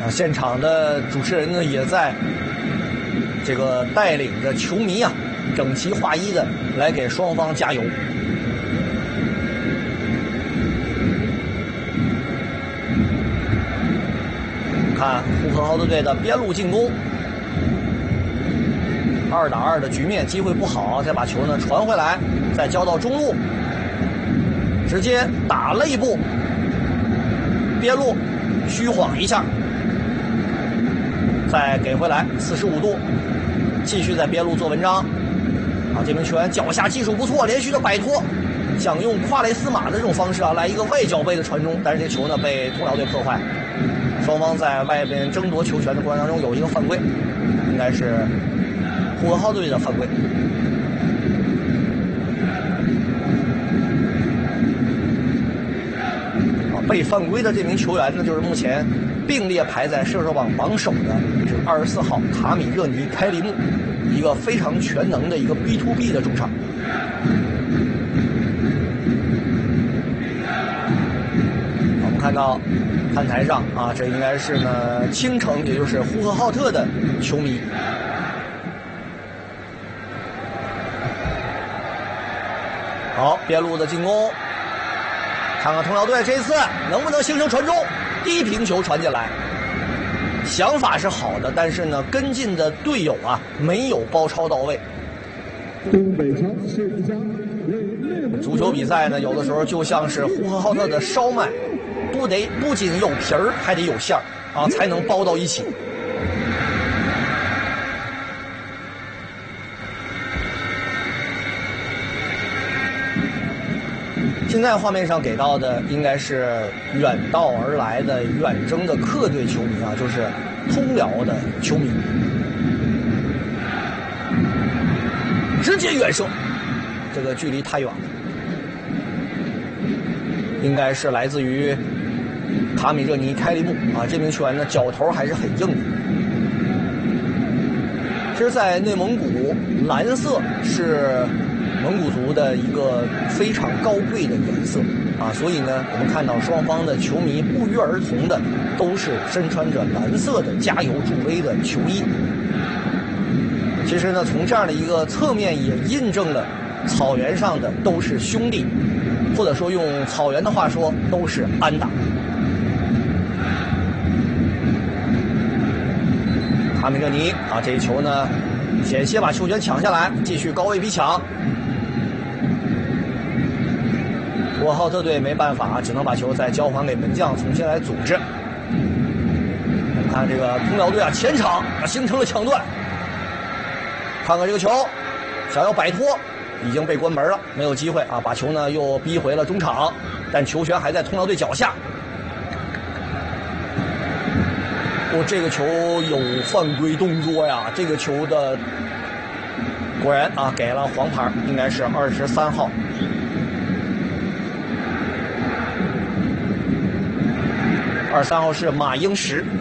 现场的主持人呢也在这个带领着球迷啊，整齐划一的来给双方加油。看呼和浩特队的边路进攻，2打2的局面，机会不好，再把球呢传回来，再交到中路，直接打了一步，边路虚晃一下，再给回来45度，继续在边路做文章。啊，这名球员脚下技术不错，连续的摆脱，想用跨雷斯马的这种方式啊来一个外脚背的传中，但是这球呢被通辽队破坏。双方在外边争夺球权的过程当中有一个犯规，应该是呼和浩特队的犯规。被犯规的这名球员呢，就是目前并列排在射手榜榜首的是24号卡米热尼开利木，一个非常全能的一个 B2B 的中场。我们看到看台上啊，这应该是呢青城，也就是呼和浩特的球迷。好，边路的进攻。看看通辽队这次能不能形成传中，低平球传进来，想法是好的，但是呢，跟进的队友啊没有包抄到位。 东北城世家， 足球比赛呢，有的时候就像是呼和浩特的烧麦，不仅有皮儿，还得有馅儿啊，才能包到一起。现在画面上给到的应该是远道而来的远征的客队球迷啊，就是通辽的球迷，直接远射，这个距离太远了，应该是来自于卡米热尼开利木啊，这名球员的脚头还是很硬的。其实，在内蒙古，蓝色是蒙古族的一个非常高贵的颜色啊，所以呢，我们看到双方的球迷不约而同的都是身穿着蓝色的加油助威的球衣。其实呢，从这样的一个侧面也印证了草原上的都是兄弟，或者说用草原的话说，都是安打。卡米热尼啊，这一球呢，险些把球权抢下来，继续高位逼抢。呼和浩特队没办法，只能把球再交还给门将，重新来组织。我们看这个通辽队啊，前场形成了抢断。看看这个球，想要摆脱，已经被关门了，没有机会啊！把球呢又逼回了中场，但球权还在通辽队脚下。这个球有犯规动作呀！这个球的果然啊给了黄牌，应该是23号。23号是马英石。